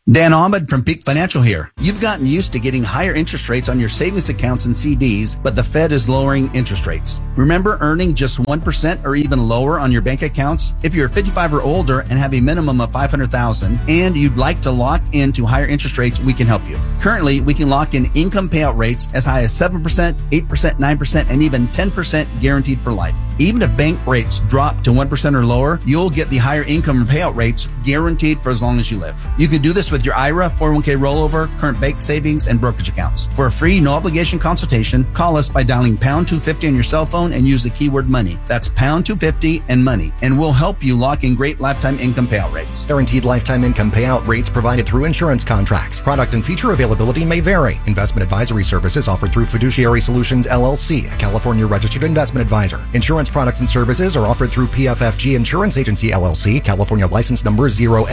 Dan Ahmed from Peak Financial here. You've gotten used to getting higher interest rates on your savings accounts and CDs, but the Fed is lowering interest rates. Remember earning just 1% or even lower on your bank accounts? If you're 55 or older and have a minimum of $500,000 and you'd like to lock into higher interest rates, we can help you. Currently, we can lock in income payout rates as high as 7%, 8%, 9%, and even 10% guaranteed for life. Even if bank rates drop to 1% or lower, you'll get the higher income payout rates guaranteed for as long as you live. You can do this with your IRA, 401k rollover, current bank savings, and brokerage accounts. For a free, no obligation consultation, call us by dialing pound 250 on your cell phone and use the keyword money. That's pound 250 and money, and we'll help you lock in great lifetime income payout rates. Guaranteed lifetime income payout rates provided through insurance contracts. Product and feature availability may vary. Investment advisory services offered through Fiduciary Solutions LLC, a California registered investment advisor. Insurance products and services are offered through PFFG Insurance Agency LLC, California license number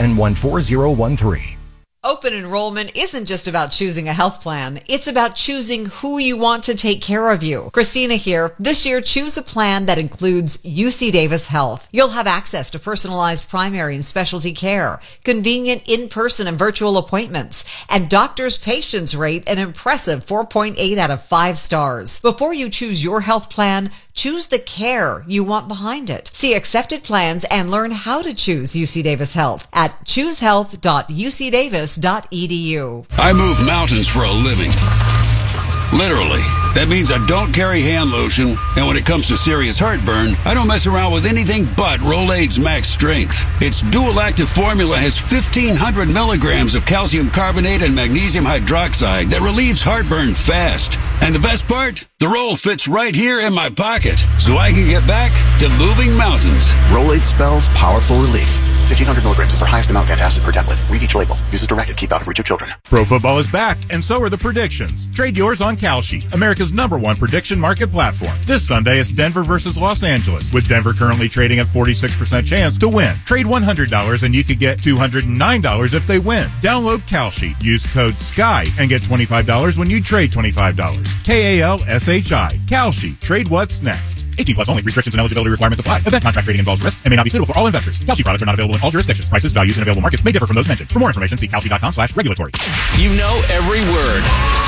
0N14013. Open enrollment isn't just about choosing a health plan. It's about choosing who you want to take care of you. Christina here. This year, choose a plan that includes UC Davis Health. You'll have access to personalized primary and specialty care, convenient in-person and virtual appointments, and doctors' patients rate an impressive 4.8 out of 5 stars. Before you choose your health plan, choose the care you want behind it. See accepted plans and learn how to choose UC Davis Health at choosehealth.ucdavis.edu. I move mountains for a living. Literally. That means I don't carry hand lotion, and when it comes to serious heartburn, I don't mess around with anything but Rolaids Max Strength. Its dual active formula has 1,500 milligrams of calcium carbonate and magnesium hydroxide that relieves heartburn fast. And the best part? The roll fits right here in my pocket, so I can get back to moving mountains. Rolaids spells powerful relief. 1,500 milligrams is our highest amount of antacid per tablet. Read each label. Use as directed. Keep out of reach of children. Pro football is back, and so are the predictions. Trade yours on Kalshi, America's #1 prediction market platform. This Sunday, it's Denver versus Los Angeles, with Denver currently trading at 46% chance to win. Trade $100 and you could get $209 if they win. Download Kalshi. Use code SKY and get $25 when you trade $25. KALSHI. Kalshi. Trade what's next. 18 plus only. Restrictions and eligibility requirements apply. Event contract trading involves risk and may not be suitable for all investors. Kalshi products are not available in all jurisdictions. Prices, values, and available markets may differ from those mentioned. For more information, see kalshi.com/regulatory. You know every word.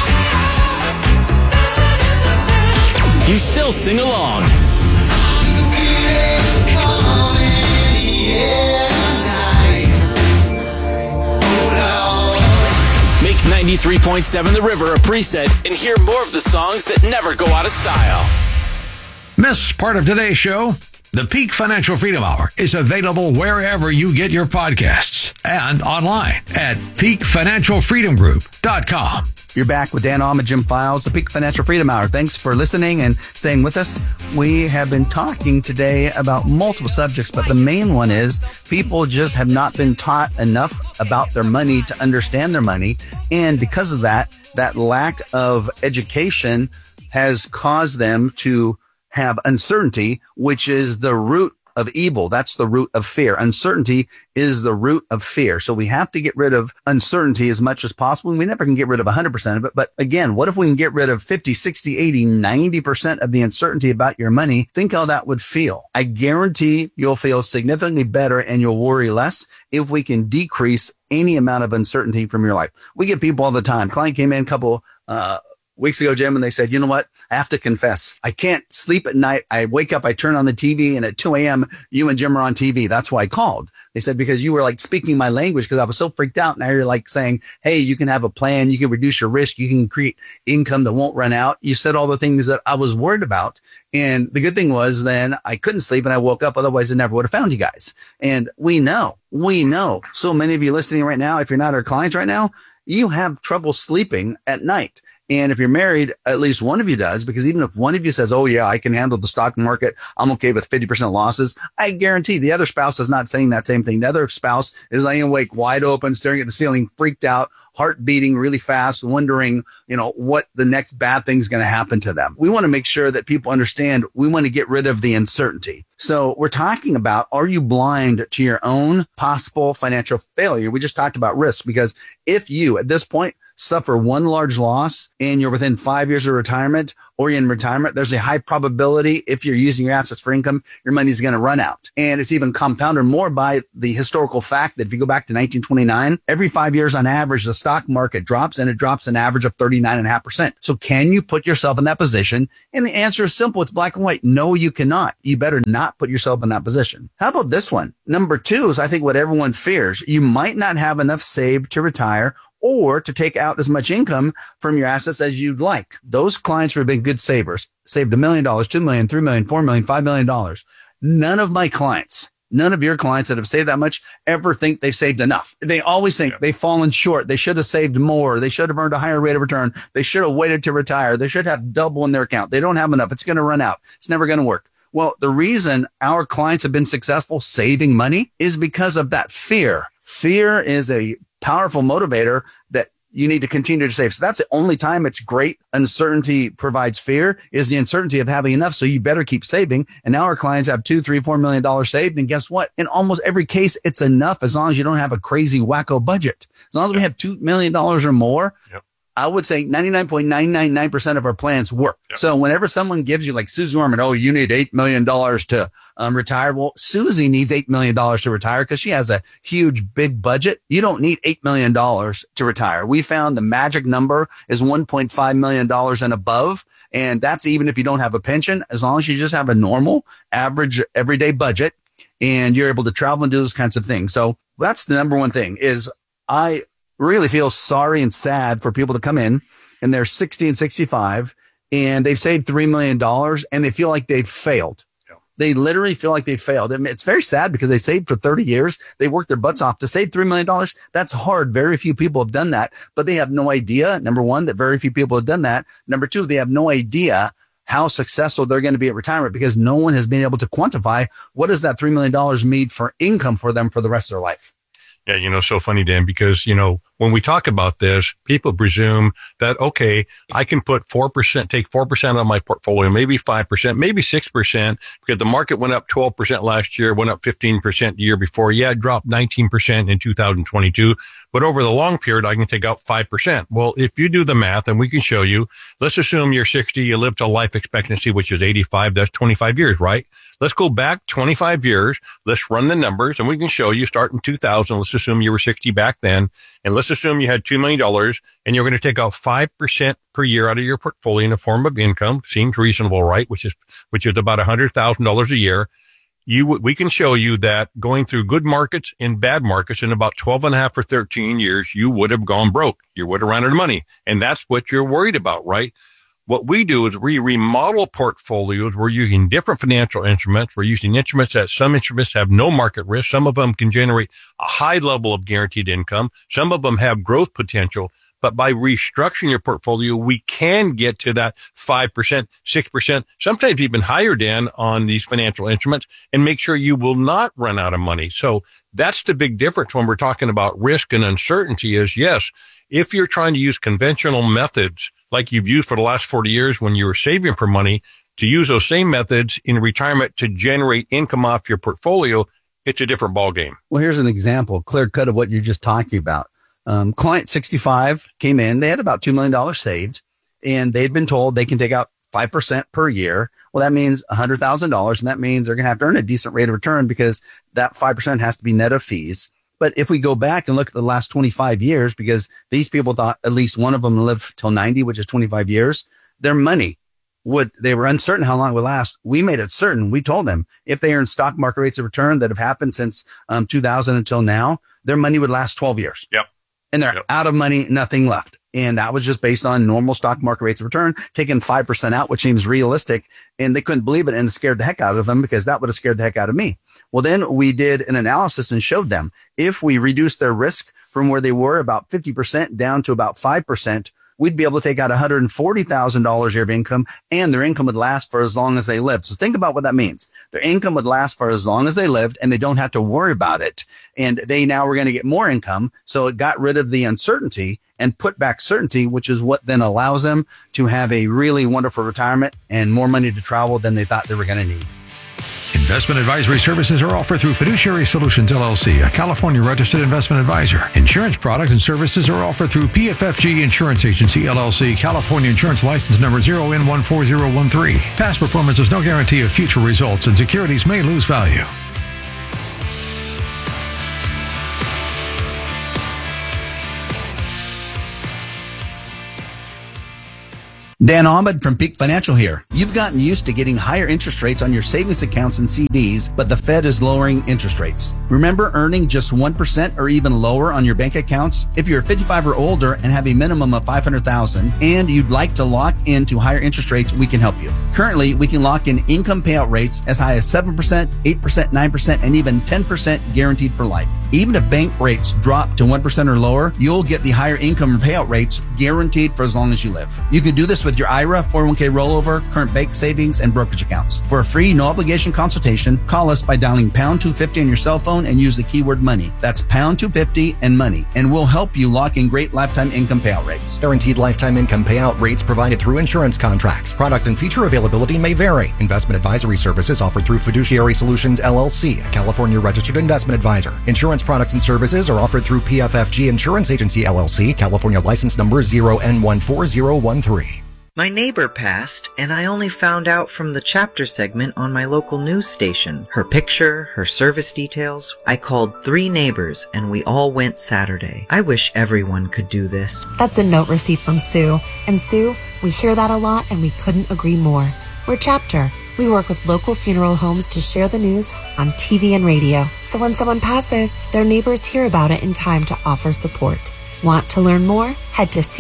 You still sing along. Make 93.7 The River a preset and hear more of the songs that never go out of style. Miss part of today's show? The Peak Financial Freedom Hour is available wherever you get your podcasts and online at peakfinancialfreedomgroup.com. You're back with Dan Ahmed, Jim Files, the Peak Financial Freedom Hour. Thanks for listening and staying with us. We have been talking today about multiple subjects, but the main one is people just have not been taught enough about their money to understand their money. And because of that lack of education has caused them to have uncertainty, which is the root of evil. That's the root of fear. Uncertainty is the root of fear. So we have to get rid of uncertainty as much as possible. We never can get rid of 100% of it. But again, what if we can get rid of 50, 60, 80, 90% of the uncertainty about your money? Think how that would feel. I guarantee you'll feel significantly better and you'll worry less if we can decrease any amount of uncertainty from your life. We get people all the time. Client came in a couple, weeks ago, Jim, and they said, you know what? I have to confess. I can't sleep at night. I wake up, I turn on the TV, and at 2 a.m., you and Jim are on TV. That's why I called. They said, because you were like speaking my language because I was so freaked out. Now you're like saying, hey, you can have a plan. You can reduce your risk. You can create income that won't run out. You said all the things that I was worried about. And the good thing was then I couldn't sleep and I woke up. Otherwise I never would have found you guys. And we know so many of you listening right now, if you're not our clients right now, you have trouble sleeping at night. And if you're married, at least one of you does, because even if one of you says, oh yeah, I can handle the stock market, I'm okay with 50% losses, I guarantee the other spouse is not saying that same thing. The other spouse is laying awake, wide open, staring at the ceiling, freaked out, heart beating really fast, wondering, what the next bad thing's going to happen to them. We want to make sure that people understand we want to get rid of the uncertainty. So we're talking about, are you blind to your own possible financial failure? We just talked about risk, because if you, at this point, suffer one large loss and you're within 5 years of retirement, or you're in retirement, there's a high probability if you're using your assets for income, your money's going to run out. And it's even compounded more by the historical fact that if you go back to 1929, every 5 years on average, the stock market drops, and it drops an average of 39.5%. So can you put yourself in that position? And the answer is simple. It's black and white. No, you cannot. You better not put yourself in that position. How about this one? Number 2 is, I think, what everyone fears. You might not have enough saved to retire or to take out as much income from your assets as you'd like. Those clients who have been good savers, saved $1 million, $2 million, $3 million, $4 million, $5 million. None of my clients, none of your clients that have saved that much ever think they've saved enough. They always think they've fallen short. They should have saved more. They should have earned a higher rate of return. They should have waited to retire. They should have double in their account. They don't have enough. It's going to run out. It's never going to work. Well, the reason our clients have been successful saving money is because of that fear. Fear is a powerful motivator that you need to continue to save. So that's the only time it's great. Uncertainty provides fear, is the uncertainty of having enough. So you better keep saving. And now our clients have $2, $3, $4 million saved. And guess what? In almost every case, it's enough as long as you don't have a crazy wacko budget. As long as we have $2 million or more, I would say 99.999% of our plans work. Yep. So whenever someone gives you, like Susie Orman, oh, you need $8 million to retire. Well, Susie needs $8 million to retire because she has a huge, big budget. You don't need $8 million to retire. We found the magic number is $1.5 million and above. And that's even if you don't have a pension, as long as you just have a normal, average, everyday budget and you're able to travel and do those kinds of things. So that's the number one thing is I really feel sorry and sad for people to come in and they're 60 and 65 and they've saved $3 million and they feel like they've failed. Yeah. They literally feel like they've failed. I mean, it's very sad because they saved for 30 years. They worked their butts off to save $3 million. That's hard. Very few people have done that, but they have no idea. Number one, that very few people have done that. Number two, they have no idea how successful they're going to be at retirement because no one has been able to quantify what does that $3 million mean for income for them for the rest of their life. Yeah, so funny, Dan, because, when we talk about this, people presume that, okay, I can put 4%, take 4% of my portfolio, maybe 5%, maybe 6%, because the market went up 12% last year, went up 15% the year before. Yeah, it dropped 19% in 2022. But over the long period, I can take out 5%. Well, if you do the math, and we can show you, let's assume you're 60, you live to life expectancy, which is 85, that's 25 years, right? Let's go back 25 years. Let's run the numbers and we can show you start in 2000. Let's assume you were 60 back then. And let's assume you had $2 million and you're going to take out 5% per year out of your portfolio in the form of income. Seems reasonable, right? Which is about $100,000 a year. We can show you that going through good markets and bad markets in about 12 and a half or 13 years, you would have gone broke. You would have run out of money. And that's what you're worried about, right? What we do is we remodel portfolios. We're using different financial instruments. We're using instruments that some instruments have no market risk. Some of them can generate a high level of guaranteed income. Some of them have growth potential. But by restructuring your portfolio, we can get to that 5%, 6%, sometimes even higher, Dan, on these financial instruments and make sure you will not run out of money. So that's the big difference when we're talking about risk and uncertainty is, yes, if you're trying to use conventional methods like you've used for the last 40 years when you were saving for money, to use those same methods in retirement to generate income off your portfolio, it's a different ballgame. Well, here's an example, clear cut of what you're just talking about. Client 65 came in, they had about $2 million saved and they'd been told they can take out 5% per year. Well, that means $100,000 and that means they're going to have to earn a decent rate of return because that 5% has to be net of fees. But if we go back and look at the last 25 years, because these people thought at least one of them lived till 90, which is 25 years, their money they were uncertain how long it would last. We made it certain. We told them if they earn stock market rates of return that have happened since 2000 until now, their money would last 12 years. Yep. And they're out of money, nothing left. And that was just based on normal stock market rates of return, taking 5% out, which seems realistic. And they couldn't believe it and it scared the heck out of them because that would have scared the heck out of me. Well, then we did an analysis and showed them if we reduced their risk from where they were about 50% down to about 5%, we'd be able to take out $140,000 a year of income and their income would last for as long as they lived. So think about what that means. Their income would last for as long as they lived and they don't have to worry about it. And they now were going to get more income. So it got rid of the uncertainty and put back certainty, which is what then allows them to have a really wonderful retirement and more money to travel than they thought they were going to need. Investment advisory services are offered through Fiduciary Solutions, LLC, a California registered investment advisor. Insurance products and services are offered through PFFG Insurance Agency, LLC, California Insurance License Number 0N14013. Past performance is no guarantee of future results, and securities may lose value. Dan Ahmed from Peak Financial here. You've gotten used to getting higher interest rates on your savings accounts and CDs, but the Fed is lowering interest rates. Remember earning just 1% or even lower on your bank accounts? If you're 55 or older and have a minimum of $500,000 and you'd like to lock into higher interest rates, we can help you. Currently, we can lock in income payout rates as high as 7%, 8%, 9%, and even 10% guaranteed for life. Even if bank rates drop to 1% or lower, you'll get the higher income payout rates guaranteed for as long as you live. You can do this with your IRA, 401k rollover, current bank savings, and brokerage accounts. For a free, no obligation consultation, call us by dialing pound 250 on your cell phone and use the keyword money. That's pound 250 and money, and we'll help you lock in great lifetime income payout rates. Guaranteed lifetime income payout rates provided through insurance contracts. Product and feature availability may vary. Investment advisory services offered through Fiduciary Solutions, LLC, a California registered investment advisor. Insurance products and services are offered through PFFG Insurance Agency, LLC, California license number 0N14013. My neighbor passed, and I only found out from the chapter segment on my local news station. Her picture, her service details. I called 3 neighbors, and we all went Saturday. I wish everyone could do this. That's a note receipt from Sue. And Sue, we hear that a lot, and we couldn't agree more. We're Chapter. We work with local funeral homes to share the news on TV and radio. So when someone passes, their neighbors hear about it in time to offer support. Want to learn more? Head to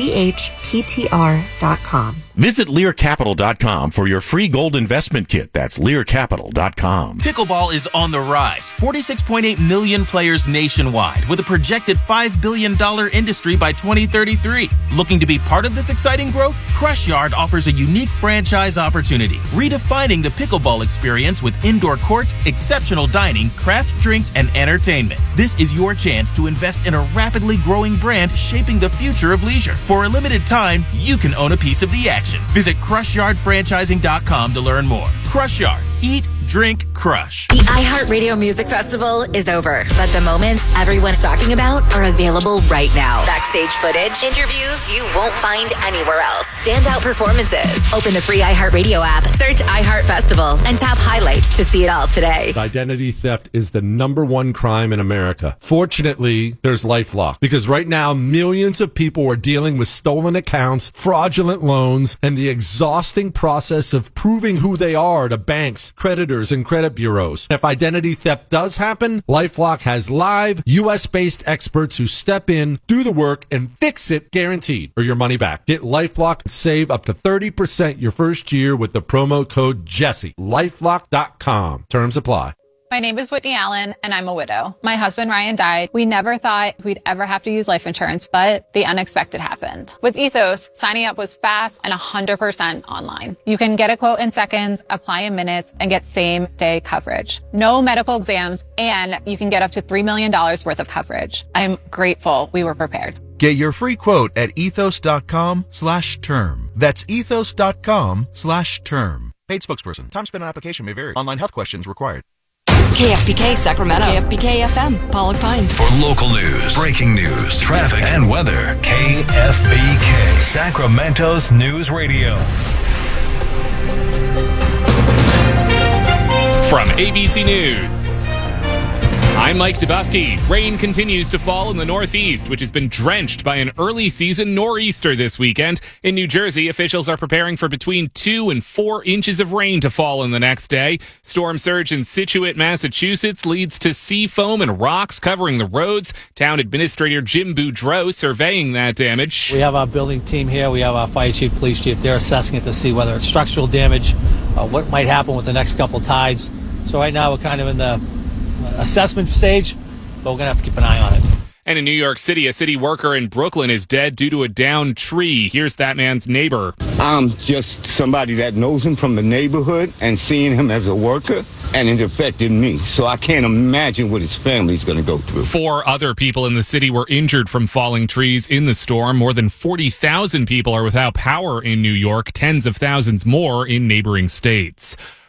chptr.com. Visit LearCapital.com for your free gold investment kit. That's LearCapital.com. Pickleball is on the rise. 46.8 million players nationwide with a projected $5 billion industry by 2033. Looking to be part of this exciting growth? Crush Yard offers a unique franchise opportunity, redefining the pickleball experience with indoor court, exceptional dining, craft drinks, and entertainment. This is your chance to invest in a rapidly growing brand shaping the future of leisure. For a limited time, you can own a piece of the action. Visit CrushYardFranchising.com to learn more. Crush Yard. Eat, drink, crush. The iHeartRadio Music Festival is over, but the moments everyone's talking about are available right now. Backstage footage, interviews you won't find anywhere else, standout performances. Open the free iHeartRadio app, search iHeart Festival, and tap highlights to see it all today. Identity theft is the #1 crime in America. Fortunately, there's LifeLock, because right now millions of people are dealing with stolen accounts, fraudulent loans, and the exhausting process of proving who they are to banks, creditors, and credit bureaus. If identity theft does happen, LifeLock has live, U.S.-based experts who step in, do the work, and fix it guaranteed, or your money back. Get LifeLock and save up to 30% your first year with the promo code Jesse. LifeLock.com. Terms apply. My name is Whitney Allen, and I'm a widow. My husband, Ryan, died. We never thought we'd ever have to use life insurance, but the unexpected happened. With Ethos, signing up was fast and 100% online. You can get a quote in seconds, apply in minutes, and get same-day coverage. No medical exams, and you can get up to $3 million worth of coverage. I'm grateful we were prepared. Get your free quote at ethos.com/term. That's ethos.com/term. Paid spokesperson. Time spent on application may vary. Online health questions required. KFBK Sacramento. KFBK FM, Pollock Pines. For local news, breaking news, traffic, and weather, KFBK, Sacramento's News Radio. From ABC News, I'm Mike Dubusky. Rain continues to fall in the Northeast, which has been drenched by an early season nor'easter this weekend. In New Jersey, officials are preparing for between 2 and 4 inches of rain to fall in the next day. Storm surge in Scituate, Massachusetts leads to sea foam and rocks covering the roads. Town Administrator Jim Boudreau surveying that damage. We have our building team here. We have our fire chief, police chief. They're assessing it to see whether it's structural damage, what might happen with the next couple tides. So right now we're kind of in the assessment stage, but we're going to have to keep an eye on it. And in New York City, a city worker in Brooklyn is dead due to a downed tree. Here's that man's neighbor. I'm just somebody that knows him from the neighborhood and seeing him as a worker, and it affected me. So I can't imagine what his family's going to go through. 4 other people in the city were injured from falling trees in the storm. More than 40,000 people are without power in New York, tens of thousands more in neighboring states.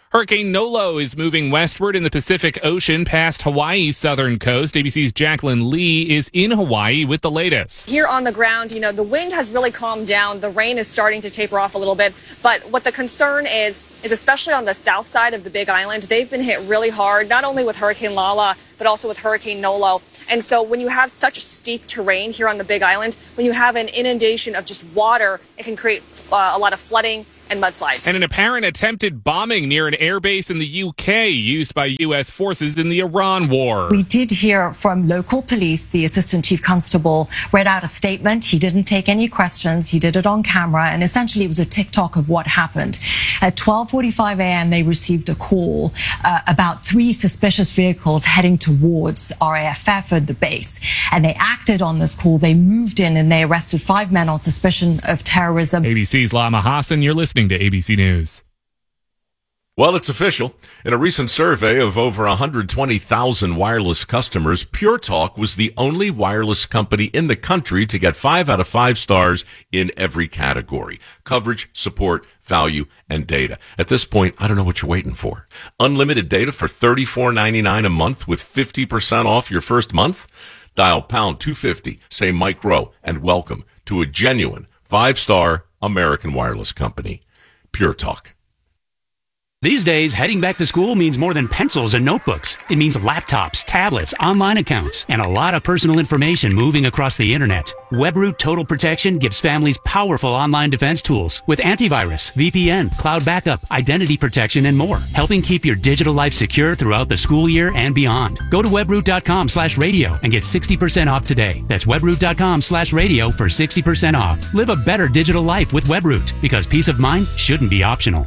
Hurricane Nolo is moving westward in the Pacific Ocean past Hawaii's southern coast. ABC's Jacqueline Lee is in Hawaii with the latest. Here on the ground, the wind has really calmed down. The rain is starting to taper off a little bit. But what the concern is especially on the south side of the Big Island, they've been hit really hard, not only with Hurricane Lala, but also with Hurricane Nolo. And so when you have such steep terrain here on the Big Island, when you have an inundation of just water, it can create a lot of flooding and mudslides. And an apparent attempted bombing near an airbase in the UK used by U.S. forces in the Iran war. We did hear from local police. The Assistant Chief Constable read out a statement. He didn't take any questions. He did it on camera, and essentially it was a TikTok of what happened. At 12:45 a.m., they received a call about 3 suspicious vehicles heading towards RAF Fairford, the base. And they acted on this call. They moved in and they arrested 5 men on suspicion of terrorism. ABC's Lama Hassan, you're listening to ABC News. Well, it's official. In a recent survey of over 120,000 wireless customers, Pure Talk was the only wireless company in the country to get 5 out of 5 stars in every category: coverage, support, value, and data. At this point, I don't know what you're waiting for. Unlimited data for $34.99 a month with 50% off your first month? Dial pound 250, say Mike Rowe, and welcome to a genuine 5-star American wireless company. Pure Talk. These days, heading back to school means more than pencils and notebooks. It means laptops, tablets, online accounts, and a lot of personal information moving across the internet. WebRoot Total Protection gives families powerful online defense tools with antivirus, VPN, cloud backup, identity protection, and more, helping keep your digital life secure throughout the school year and beyond. Go to webroot.com/radio and get 60% off today. That's webroot.com/radio for 60% off. Live a better digital life with WebRoot, because peace of mind shouldn't be optional.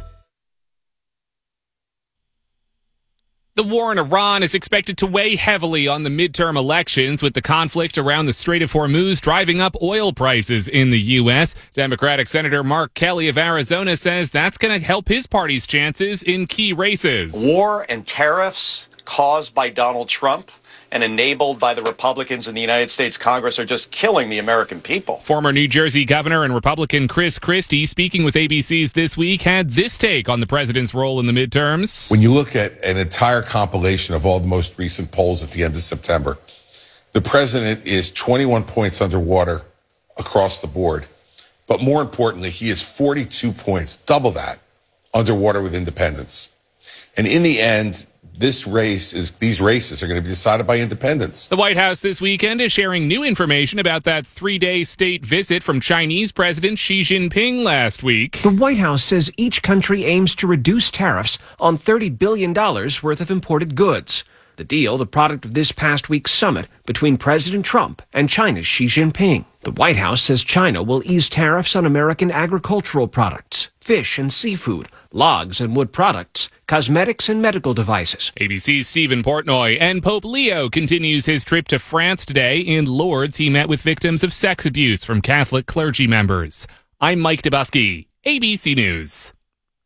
The war in Iran is expected to weigh heavily on the midterm elections, with the conflict around the Strait of Hormuz driving up oil prices in the U.S. Democratic Senator Mark Kelly of Arizona says that's going to help his party's chances in key races. War and tariffs caused by Donald Trump and enabled by the Republicans in the United States Congress are just killing the American people. Former New Jersey Governor and Republican Chris Christie, speaking with ABC's This Week, had this take on the president's role in the midterms. When you look at an entire compilation of all the most recent polls at the end of September, the president is 21 points underwater across the board. But more importantly, he is 42 points, double that, underwater with independents. And in the end, these races are going to be decided by independents. The White House this weekend is sharing new information about that 3-day state visit from Chinese President Xi Jinping last week. The White House says each country aims to reduce tariffs on $30 billion worth of imported goods. The deal, the product of this past week's summit between President Trump and China's Xi Jinping. The White House says China will ease tariffs on American agricultural products, fish and seafood, logs and wood products, cosmetics and medical devices. ABC's Stephen Portnoy. And Pope Leo continues his trip to France today. In Lourdes, he met with victims of sex abuse from Catholic clergy members. I'm Mike Dubusky, ABC News.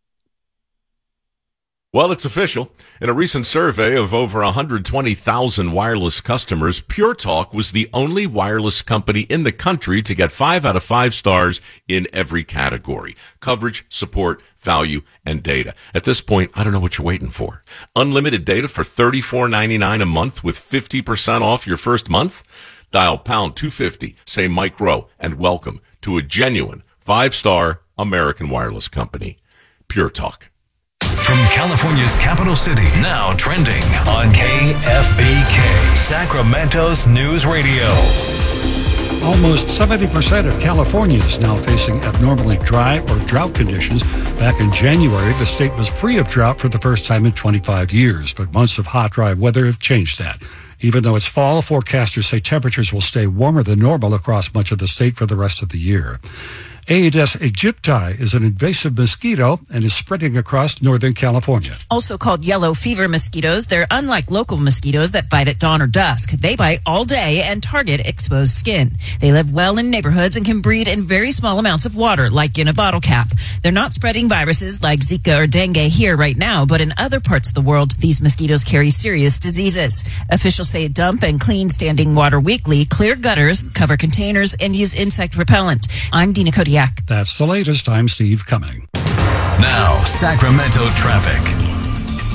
Well, it's official. In a recent survey of over 120,000 wireless customers, Pure Talk was the only wireless company in the country to get 5 out of 5 stars in every category: coverage, support, value, and data. At this point, I don't know what you're waiting for. Unlimited data for $34.99 a month with 50% off your first month? Dial pound 250, say Mike Rowe, and welcome to a genuine 5-star American wireless company. Pure Talk. From California's capital city, now trending on KFBK, Sacramento's news radio. Almost 70% of California is now facing abnormally dry or drought conditions. Back in January, the state was free of drought for the first time in 25 years, but months of hot, dry weather have changed that. Even though it's fall, forecasters say temperatures will stay warmer than normal across much of the state for the rest of the year. Aedes aegypti is an invasive mosquito and is spreading across Northern California. Also called yellow fever mosquitoes, they're unlike local mosquitoes that bite at dawn or dusk. They bite all day and target exposed skin. They live well in neighborhoods and can breed in very small amounts of water, like in a bottle cap. They're not spreading viruses like Zika or dengue here right now, but in other parts of the world, these mosquitoes carry serious diseases. Officials say dump and clean standing water weekly, clear gutters, cover containers, and use insect repellent. I'm Dina Kodiak. That's the latest. I'm Steve Cumming. Now, Sacramento traffic.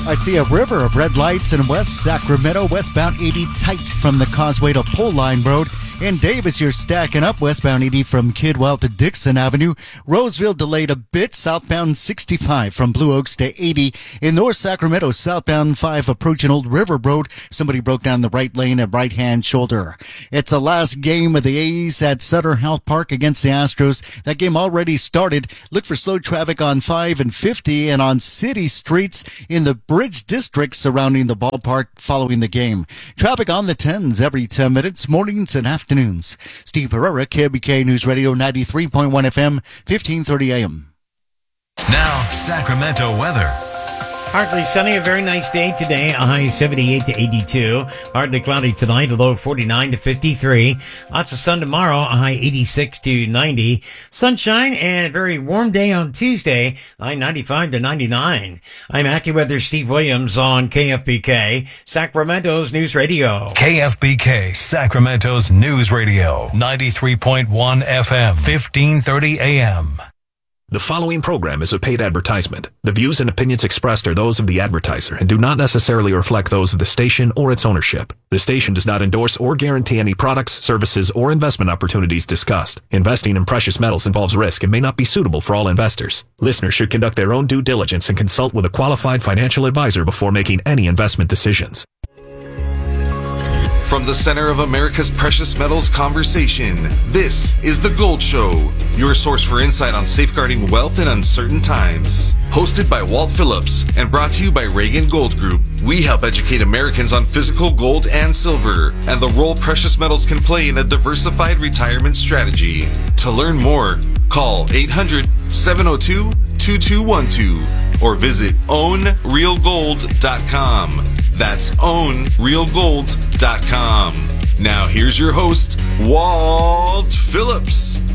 I see a river of red lights in West Sacramento, westbound 80 tight from the Causeway to Pole Line Road. In Davis, you're stacking up westbound 80 from Kidwell to Dixon Avenue. Roseville delayed a bit, southbound 65 from Blue Oaks to 80. In North Sacramento, southbound 5 approaching Old River Road. Somebody broke down the right lane at right-hand shoulder. It's the last game of the A's at Sutter Health Park against the Astros. That game already started. Look for slow traffic on 5 and 50 and on city streets in the Bridge District surrounding the ballpark following the game. Traffic on the 10s every 10 minutes, mornings and afternoons. Steve Herrera, KFBK News Radio 93.1 FM, 1530 AM. Now, Sacramento weather. Partly sunny, a very nice day today. A high 78 to 82. Partly cloudy tonight, a low 49 to 53. Lots of sun tomorrow, a high 86 to 90. Sunshine and a very warm day on Tuesday, high 95 to 99. I'm AccuWeather Steve Williams on KFBK, Sacramento's News Radio. KFBK, Sacramento's News Radio, 93.1 FM, 1530 AM. The following program is a paid advertisement. The views and opinions expressed are those of the advertiser and do not necessarily reflect those of the station or its ownership. The station does not endorse or guarantee any products, services, or investment opportunities discussed. Investing in precious metals involves risk and may not be suitable for all investors. Listeners should conduct their own due diligence and consult with a qualified financial advisor before making any investment decisions. From the center of America's precious metals conversation, this is The Gold Show, your source for insight on safeguarding wealth in uncertain times. Hosted by Walt Phillips and brought to you by Reagan Gold Group, we help educate Americans on physical gold and silver and the role precious metals can play in a diversified retirement strategy. To learn more, call 800-702-2212 or visit ownrealgold.com. That's ownrealgold.com. Now here's your host, Walt Phillips.